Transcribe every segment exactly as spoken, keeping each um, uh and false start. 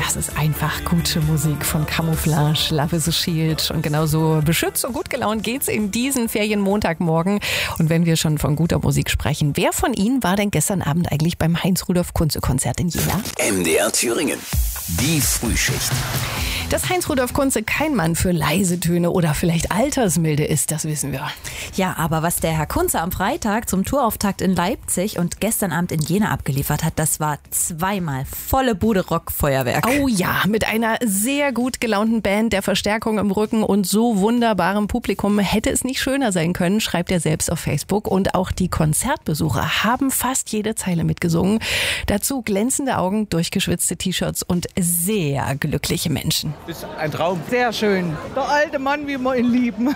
Das ist einfach gute Musik von Camouflage, Love is a Shield. Und genauso beschützt und gut gelaunt geht's in diesen Ferienmontagmorgen. Und wenn wir schon von guter Musik sprechen, wer von Ihnen war denn gestern Abend eigentlich beim Heinz-Rudolf-Kunze-Konzert in Jena? M D R Thüringen. Die Frühschicht. Dass Heinz-Rudolf Kunze kein Mann für leise Töne oder vielleicht Altersmilde ist, das wissen wir. Ja, aber was der Herr Kunze am Freitag zum Tourauftakt in Leipzig und gestern Abend in Jena abgeliefert hat, das war zweimal volle Bude Rockfeuerwerk. Oh ja, mit einer sehr gut gelaunten Band, der Verstärkung im Rücken und so wunderbarem Publikum hätte es nicht schöner sein können, schreibt er selbst auf Facebook. Und auch die Konzertbesucher haben fast jede Zeile mitgesungen. Dazu glänzende Augen, durchgeschwitzte T-Shirts und sehr glückliche Menschen. Ist ein Traum. Sehr schön. Der alte Mann, wie wir ihn lieben.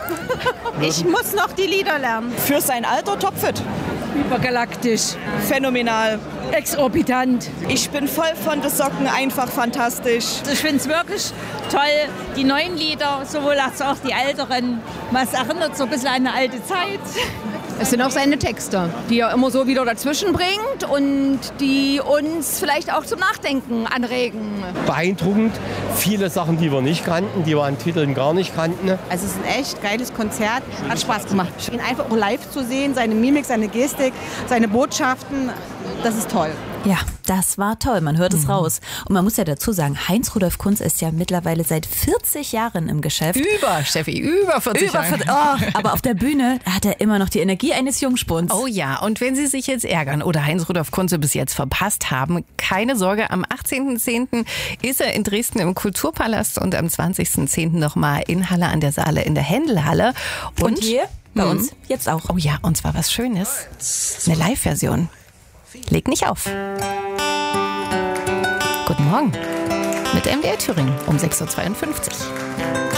Ich muss noch die Lieder lernen. Für sein Alter topfit. Übergalaktisch. Phänomenal. Exorbitant. Ich bin voll von den Socken, einfach fantastisch. Ich finde es wirklich toll. Die neuen Lieder, sowohl als auch die älteren. Was erinnert so ein bisschen an eine alte Zeit. Es sind auch seine Texte, die er immer so wieder dazwischen bringt und die uns vielleicht auch zum Nachdenken anregen. Beeindruckend. Viele Sachen, die wir nicht kannten, die wir an Titeln gar nicht kannten. Also es ist ein echt geiles Konzert. Hat Spaß gemacht. Ihn einfach auch live zu sehen, seine Mimik, seine Gestik, seine Botschaften, das ist toll. Ja, das war toll, man hört es raus. Und man muss ja dazu sagen, Heinz-Rudolf Kunze ist ja mittlerweile seit vierzig Jahren im Geschäft. Über, Steffi, über vierzig Über vierzig, oh, aber auf der Bühne hat er immer noch die Energie eines Jungspuns. Oh ja, und wenn Sie sich jetzt ärgern oder Heinz-Rudolf Kunze bis jetzt verpasst haben, keine Sorge, am achtzehnten zehnten ist er in Dresden im Kulturpalast und am zwanzigsten zehnten nochmal in Halle an der Saale in der Händelhalle. Und, Und hier bei Mhm. uns jetzt auch. Oh ja, und zwar was Schönes. Eine Live-Version. Leg nicht auf. Guten Morgen mit M D R Thüringen um sechs Uhr zweiundfünfzig.